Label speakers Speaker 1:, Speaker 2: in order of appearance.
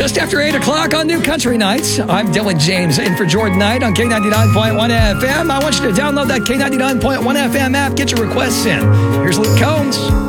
Speaker 1: Just after 8 o'clock on New Country Nights, I'm Dylan James in for Jordan Knight on K99.1 FM. I want you to download that K99.1 FM app, get your requests in. Here's Luke Combs.